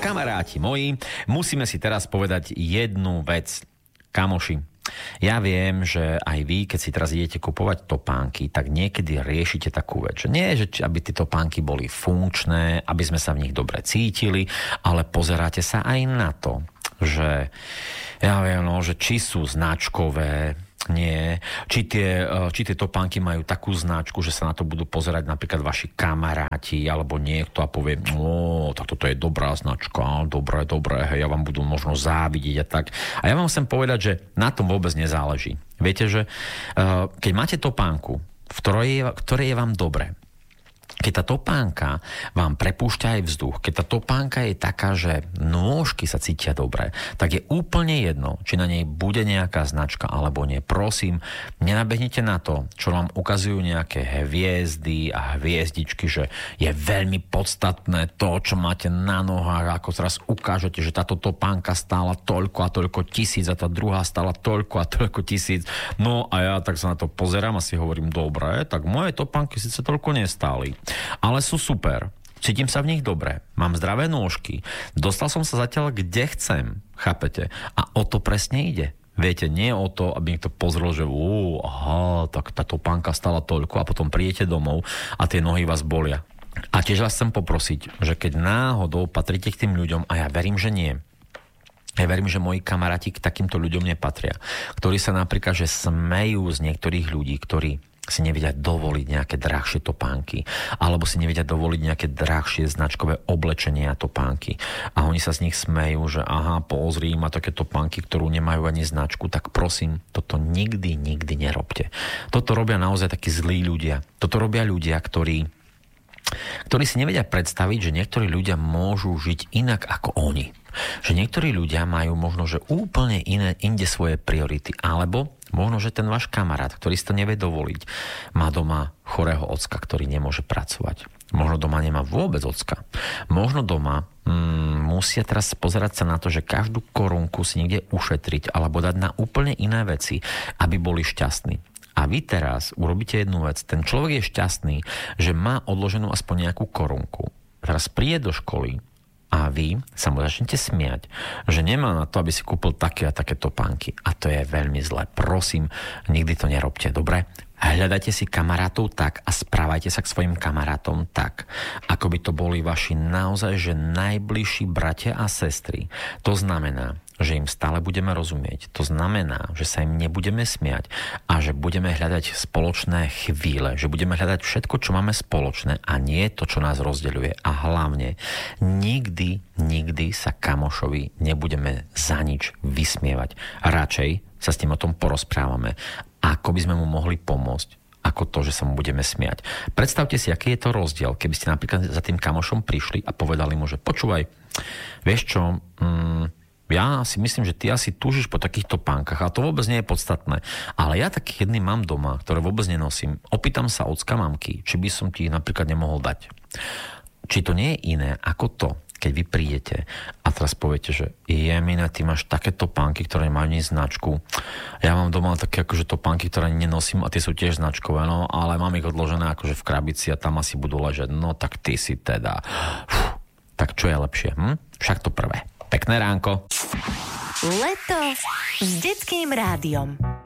kamaráti moji, musíme si teraz povedať jednu vec. Kamoši, ja viem, že aj vy, keď si teraz idete kupovať topánky, tak niekedy riešite takú vec, že nie, že aby tie topánky boli funkčné, aby sme sa v nich dobre cítili, ale pozeráte sa aj na to, že ja viem, no, že či sú značkové, nie, či tie topánky majú takú značku, že sa na to budú pozerať napríklad vaši kamaráti alebo niekto a povie, tak toto je dobrá značka, dobré, hej, ja vám budú možno závidieť a tak. A ja vám chcem povedať, že na tom vôbec nezáleží. Viete, že keď máte topánku, v ktorej je vám dobre, keď tá topánka vám prepúšťa aj vzduch, keď tá topánka je taká, že nôžky sa cítia dobre, tak je úplne jedno, či na nej bude nejaká značka alebo nie. Prosím, nenabehnite na to, čo vám ukazujú nejaké hviezdy a hviezdičky, že je veľmi podstatné to, čo máte na nohách, ako teraz ukážete, že táto topánka stála toľko a toľko tisíc a tá druhá stála toľko a toľko tisíc. No a ja tak sa na to pozerám a si hovorím, dobre, tak moje topánky síce toľko nestáli, ale sú super. Cítim sa v nich dobre. Mám zdravé nôžky. Dostal som sa zatiaľ, kde chcem. Chápete? A o to presne ide. Viete, nie o to, aby niekto pozrel, že tak tá topánka stála toľko a potom prídete domov a tie nohy vás bolia. A tiež vás chcem poprosiť, že keď náhodou patríte k tým ľuďom, a ja verím, že nie, ja verím, že moji kamaráti k takýmto ľuďom nepatria, ktorí sa napríklad, že smejú z niektorých ľudí, ktorí si nevedia dovoliť nejaké drahšie topánky, alebo si nevedia dovoliť nejaké drahšie značkové oblečenie a topánky. A oni sa z nich smejú, že pozri, má také topánky, ktorú nemajú ani značku, tak prosím, toto nikdy nerobte. Toto robia naozaj takí zlí ľudia. Toto robia ľudia, ktorí si nevedia predstaviť, že niektorí ľudia môžu žiť inak ako oni. Že niektorí ľudia majú možno, že úplne inde svoje priority, alebo možno, že ten váš kamarát, ktorý si to nevie dovoliť, má doma chorého ocka, ktorý nemôže pracovať. Možno doma nemá vôbec ocka. Možno doma musia teraz pozerať sa na to, že každú korunku si niekde ušetriť alebo dať na úplne iné veci, aby boli šťastní. A vy teraz urobíte jednu vec. Ten človek je šťastný, že má odloženú aspoň nejakú korunku. Teraz príde do školy a vy sa mu začnete smiať, že nemá na to, aby si kúpil také a také topánky. A to je veľmi zlé. Prosím, nikdy to nerobte, dobre? Hľadajte si kamarátov tak a správajte sa k svojim kamarátom tak, ako by to boli vaši naozaj že najbližší bratia a sestry. To znamená, že im stále budeme rozumieť. To znamená, že sa im nebudeme smiať a že budeme hľadať spoločné chvíle, že budeme hľadať všetko, čo máme spoločné a nie to, čo nás rozdeľuje. A hlavne, nikdy sa kamošovi nebudeme za nič vysmievať. Radšej sa s tým o tom porozprávame, ako by sme mu mohli pomôcť, ako to, že sa mu budeme smiať. Predstavte si, aký je to rozdiel, keby ste napríklad za tým kamošom prišli a povedali mu, že počúvaj, vieš čo, ja si myslím, že ty asi túžiš po takýchto pánkach, a to vôbec nie je podstatné. Ale ja taký jedný mám doma, ktoré vôbec nenosím. Opýtam sa ocka mamky, či by som ti ich napríklad nemohol dať. Či to nie je iné ako to, keď vy prídete a teraz poviete, že Jemina, ty máš také topánky, ktoré nemajú ani značku. Ja mám doma také akože topánky, ktoré nenosím a tie sú tiež značkové, no, ale mám ich odložené akože v krabici a tam asi budú ležať. No tak ty si teda... Tak čo je lepšie? Však to prvé. Pekné ránko. Leto s Detským rádiom.